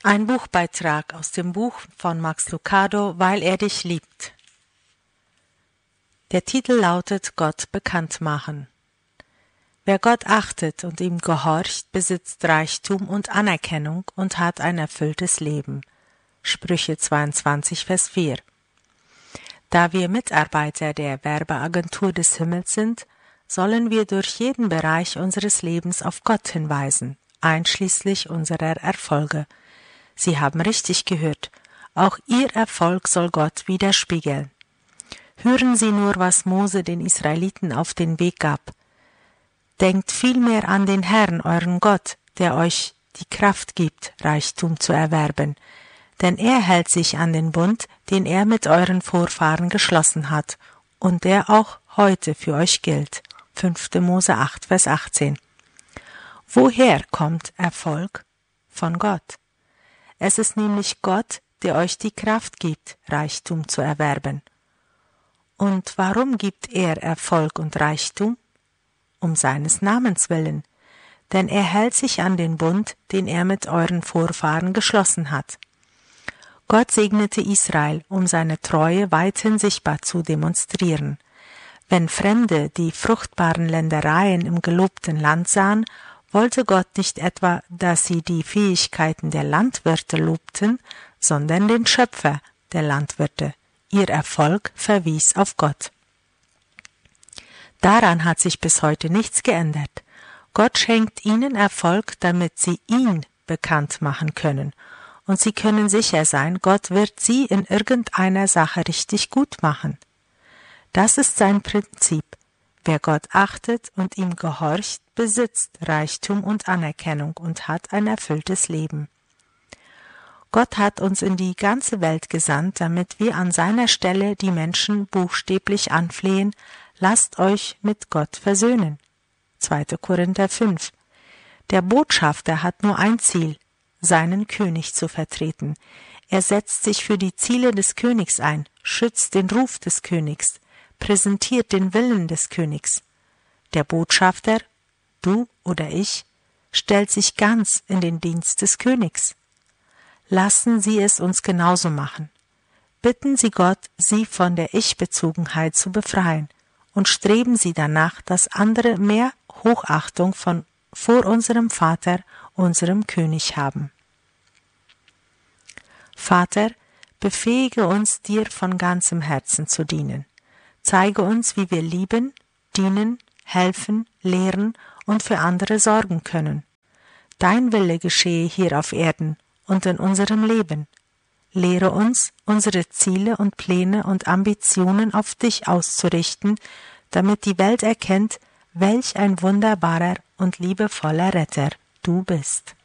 Ein Buchbeitrag aus dem Buch von Max Lucado, Weil er dich liebt. Der Titel lautet Gott bekannt machen. Wer Gott achtet und ihm gehorcht, besitzt Reichtum und Anerkennung und hat ein erfülltes Leben. Sprüche 22, Vers 4. Da wir Mitarbeiter der Werbeagentur des Himmels sind, sollen wir durch jeden Bereich unseres Lebens auf Gott hinweisen, einschließlich unserer Erfolge. Sie haben richtig gehört, auch Ihr Erfolg soll Gott widerspiegeln. Hören Sie nur, was Mose den Israeliten auf den Weg gab. Denkt vielmehr an den Herrn, euren Gott, der euch die Kraft gibt, Reichtum zu erwerben. Denn er hält sich an den Bund, den er mit euren Vorfahren geschlossen hat und der auch heute für euch gilt. 5. Mose 8, Vers 18. Woher kommt Erfolg? Von Gott. Es ist nämlich Gott, der euch die Kraft gibt, Reichtum zu erwerben. Und warum gibt er Erfolg und Reichtum? Um seines Namens willen. Denn er hält sich an den Bund, den er mit euren Vorfahren geschlossen hat. Gott segnete Israel, um seine Treue weithin sichtbar zu demonstrieren. Wenn Fremde die fruchtbaren Ländereien im gelobten Land sahen, wollte Gott nicht etwa, dass sie die Fähigkeiten der Landwirte lobten, sondern den Schöpfer der Landwirte. Ihr Erfolg verwies auf Gott. Daran hat sich bis heute nichts geändert. Gott schenkt ihnen Erfolg, damit sie ihn bekannt machen können. Und sie können sicher sein, Gott wird sie in irgendeiner Sache richtig gut machen. Das ist sein Prinzip. Wer Gott achtet und ihm gehorcht, besitzt Reichtum und Anerkennung und hat ein erfülltes Leben. Gott hat uns in die ganze Welt gesandt, damit wir an seiner Stelle die Menschen buchstäblich anflehen, lasst euch mit Gott versöhnen. 2. Korinther 5. Der Botschafter hat nur ein Ziel, seinen König zu vertreten. Er setzt sich für die Ziele des Königs ein, schützt den Ruf des Königs, präsentiert den Willen des Königs. Der Botschafter, du oder ich, stellt sich ganz in den Dienst des Königs. Lassen Sie es uns genauso machen. Bitten Sie Gott, Sie von der Ich-Bezogenheit zu befreien und streben Sie danach, dass andere mehr Hochachtung vor unserem Vater, unserem König haben. Vater, befähige uns, dir von ganzem Herzen zu dienen. Zeige uns, wie wir lieben, dienen, helfen, lehren und für andere sorgen können. Dein Wille geschehe hier auf Erden und in unserem Leben. Lehre uns, unsere Ziele und Pläne und Ambitionen auf dich auszurichten, damit die Welt erkennt, welch ein wunderbarer und liebevoller Retter du bist.